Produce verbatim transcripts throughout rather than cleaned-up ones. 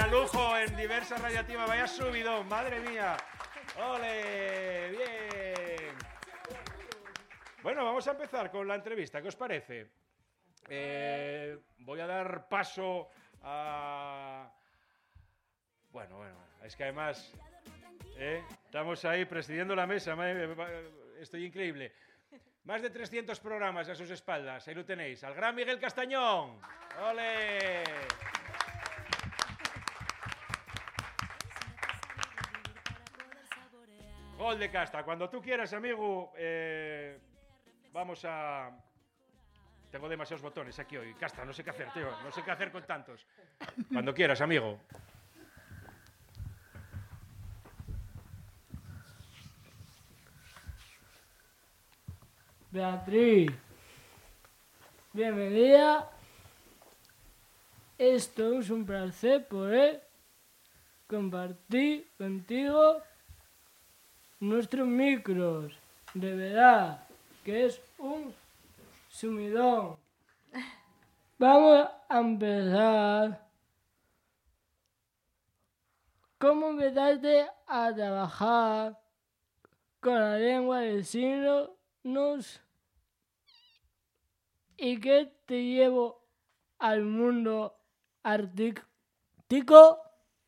lujo en Diversa Radiativa. Vaya subidón, madre mía. ¡Ole! ¡Bien! Bueno, vamos a empezar con la entrevista. ¿Qué os parece? Eh, voy a dar paso a... Bueno, bueno, es que además eh, estamos ahí presidiendo la mesa. Estoy increíble. Más de trescientos programas a sus espaldas. Ahí lo tenéis. Al gran Miguel Castañón. ¡Ole! Gol de Casta. Cuando tú quieras, amigo, eh, vamos a... Tengo demasiados botones aquí hoy. Casta, no sé qué hacer, tío. No sé qué hacer con tantos. Cuando quieras, amigo. Beatriz, bienvenida. Esto es un placer poder compartir contigo nuestros micros. De verdad, que es un sumidón. Vamos a empezar. ¿Cómo empezaste a trabajar con la lengua de signos? ¿Y qué te llevó al mundo artístico?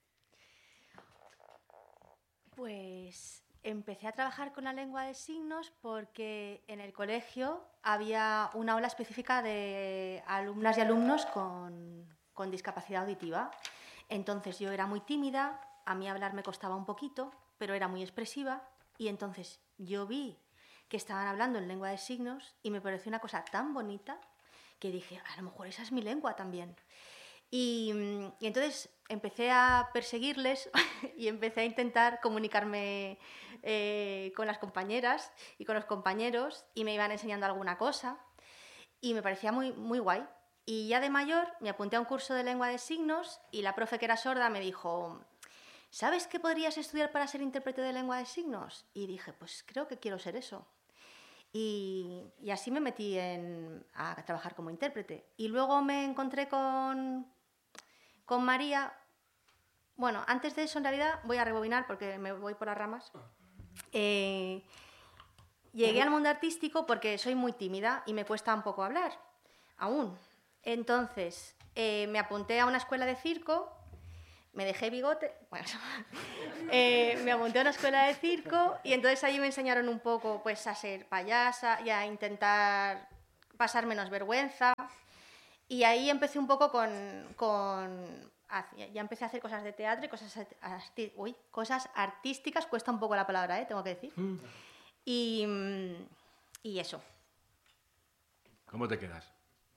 Pues empecé a trabajar con la lengua de signos porque en el colegio había una aula específica de alumnas y alumnos con, con discapacidad auditiva. Entonces yo era muy tímida, a mí hablar me costaba un poquito, pero era muy expresiva, y entonces yo vi que estaban hablando en lengua de signos y me pareció una cosa tan bonita que dije, a lo mejor esa es mi lengua también. Y, y entonces empecé a perseguirles y empecé a intentar comunicarme eh, con las compañeras y con los compañeros, y me iban enseñando alguna cosa y me parecía muy, muy guay. Y ya de mayor me apunté a un curso de lengua de signos y la profe, que era sorda, me dijo, ¿sabes qué podrías estudiar para ser intérprete de lengua de signos? Y dije, pues creo que quiero ser eso. Y, y así me metí en, a trabajar como intérprete. Y luego me encontré con, con María. Bueno, antes de eso, en realidad, voy a rebobinar porque me voy por las ramas. Eh, llegué al mundo artístico porque soy muy tímida y me cuesta un poco hablar, aún. Entonces, eh, me apunté a una escuela de circo. Me dejé bigote, bueno, eh, me apunté a una escuela de circo y entonces allí me enseñaron un poco pues, a ser payasa y a intentar pasar menos vergüenza. Y ahí empecé un poco con... con ya empecé a hacer cosas de teatro y cosas, arti uy, cosas artísticas, cuesta un poco la palabra, ¿eh? Tengo que decir. Mm. Y, y eso. ¿Cómo te quedas?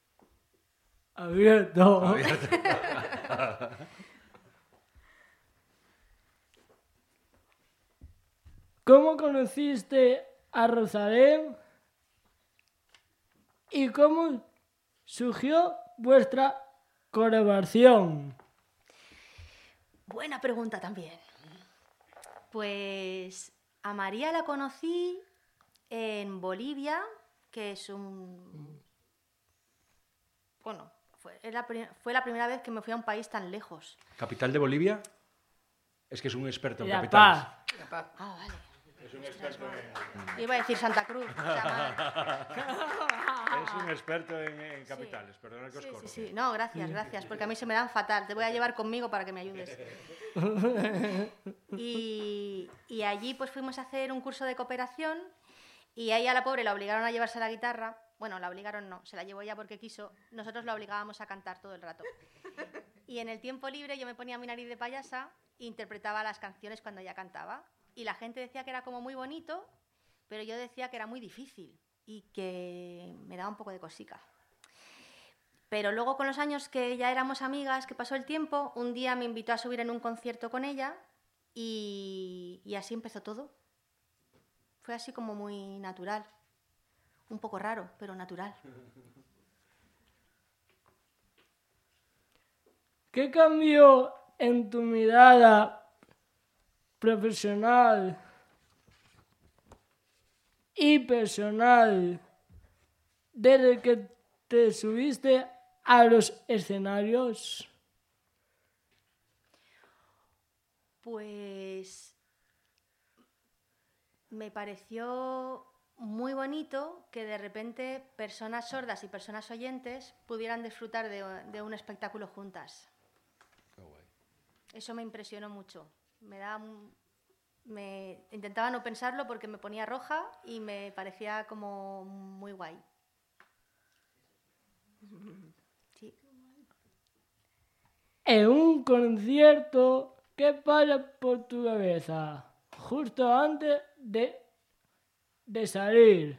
Abierto. Abierto. ¿Cómo conociste a Rosalén y cómo surgió vuestra colaboración? Buena pregunta también. Pues a María la conocí en Bolivia, que es un... Bueno, fue la, fue la primera vez que me fui a un país tan lejos. ¿Capital de Bolivia? Es que es un experto en La capitales. Paz. La Paz. Ah, vale. Es un experto en... Iba a decir Santa Cruz. O sea, es un experto en, en capitales, sí. Perdona que os sí, corro. Sí, sí, no, gracias, gracias, porque a mí se me dan fatal. Te voy a llevar conmigo para que me ayudes. Y, y allí pues fuimos a hacer un curso de cooperación y a ella, a la pobre, la obligaron a llevarse la guitarra. Bueno, la obligaron no, se la llevó ella porque quiso. Nosotros la obligábamos a cantar todo el rato. Y en el tiempo libre yo me ponía mi nariz de payasa e interpretaba las canciones cuando ella cantaba. Y la gente decía que era como muy bonito, pero yo decía que era muy difícil y que me daba un poco de cosica. Pero luego, con los años que ya éramos amigas, que pasó el tiempo, un día me invitó a subir en un concierto con ella y, y así empezó todo. Fue así como muy natural. Un poco raro, pero natural. ¿Qué cambió en tu mirada profesional y personal desde que te subiste a los escenarios? Pues me pareció muy bonito que de repente personas sordas y personas oyentes pudieran disfrutar de, de un espectáculo juntas. Qué guay. Eso me impresionó mucho. Me da, me intentaba no pensarlo porque me ponía roja y me parecía como muy guay. Sí. En un concierto, ¿qué pasa por tu cabeza justo antes de, de salir?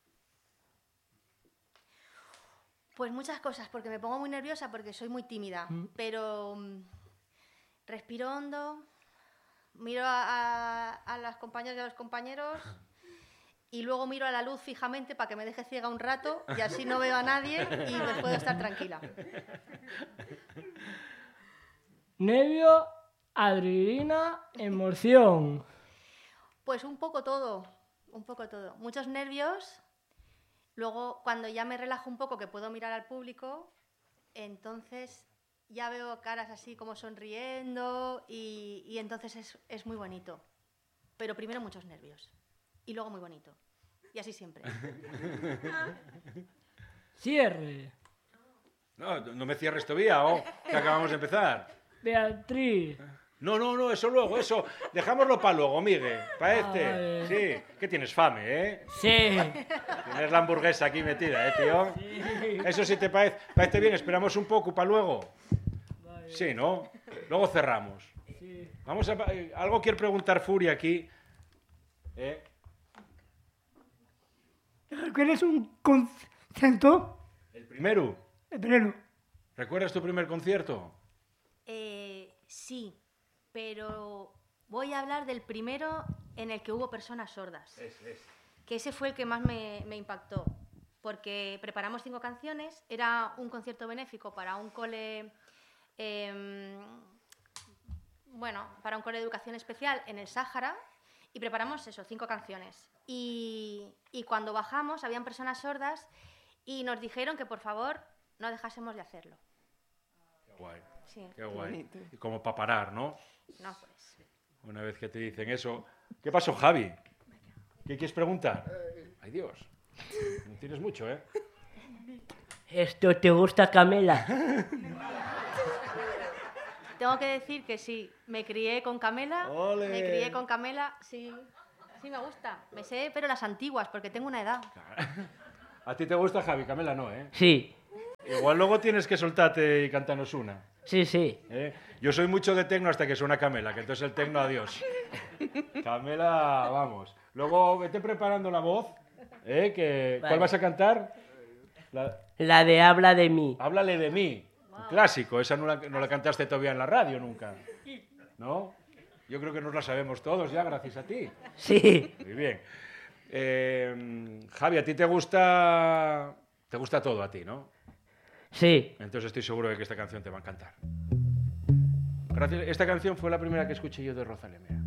Pues muchas cosas, porque me pongo muy nerviosa porque soy muy tímida, mm. pero um, respiro hondo, miro a, a, a las compañeras y a los compañeros y luego miro a la luz fijamente para que me deje ciega un rato y así no veo a nadie y me puedo estar tranquila. Nervio, adrenalina, emoción. Pues un poco todo, un poco todo. Muchos nervios. Luego, cuando ya me relajo un poco, que puedo mirar al público, entonces ya veo caras así como sonriendo y, y entonces es, es muy bonito. Pero primero muchos nervios y luego muy bonito. Y así siempre. Cierre. No, no me cierres todavía, oh, que acabamos de empezar. Beatriz. No, no, no, eso luego, eso. Dejámoslo para luego, Miguel. Para este. Ah, vale. Sí. ¿Qué tienes, fame, eh? Sí. Tienes la hamburguesa aquí metida, ¿eh, tío? Sí. Eso sí te parece, parece bien. Esperamos un poco para luego. Vale. Sí, ¿no? Luego cerramos. Sí. Vamos a... Algo quiere preguntar Furia aquí. ¿Eh? ¿Recuerdas un concierto? ¿El primero? El primero. ¿Recuerdas tu primer concierto? Eh, sí, pero voy a hablar del primero en el que hubo personas sordas. Es, es. Que ese fue el que más me, me impactó, porque preparamos cinco canciones, era un concierto benéfico para un cole, eh, bueno, para un cole de educación especial en el Sáhara, y preparamos eso, cinco canciones. Y, y cuando bajamos habían personas sordas y nos dijeron que por favor no dejásemos de hacerlo. Qué guay. Sí. Qué guay. Y como para parar, ¿no? No, pues. Una vez que te dicen eso. ¿Qué pasó, Javi? ¿Qué quieres preguntar? Ay, Dios. No tienes mucho, ¿eh? ¿Esto te gusta, Camela? Tengo que decir que sí, me crié con Camela. ¡Ole! Me crié con Camela, sí. Sí, me gusta. Me sé, pero las antiguas, porque tengo una edad. ¿A ti te gusta, Javi? Camela no, ¿eh? Sí, Igual luego tienes que soltarte y cantarnos una. sí, sí. ¿Eh? Yo soy mucho de tecno hasta que suena Camela, que entonces el tecno, adiós. Camela, vamos. Luego vete preparando la voz, ¿eh? Que, Vale. ¿Cuál vas a cantar? La... La de Habla de mí. Háblale de mí. Un clásico, esa no la, no la cantaste todavía en la radio nunca. ¿No? Yo creo que nos la sabemos todos ya, gracias a ti. Sí, Muy bien. Eh, Javi, a ti te gusta... Te gusta todo a ti, ¿no? sí. Entonces estoy seguro de que esta canción te va a encantar. Gracias. Esta canción fue la primera que escuché yo de Rosalía. Mira.